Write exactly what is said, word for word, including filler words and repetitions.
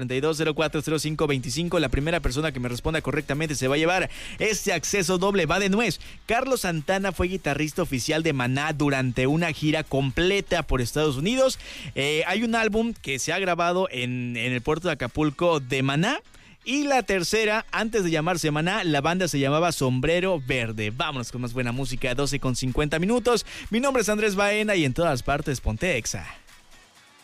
treinta y dos cero cuatro cero cinco veinticinco. La primera persona que me responda correctamente se va a llevar este acceso doble. Va de nuez. Carlos Santana fue guitarrista oficial de Maná durante una gira completa por Estados Unidos. Eh, hay un álbum que se ha grabado en, en el puerto de Acapulco de Maná. Y la tercera, antes de llamarse Maná, la banda se llamaba Sombrero Verde. Vámonos con más buena música, doce con cincuenta minutos. Mi nombre es Andrés Baena y en todas partes ponte Exa.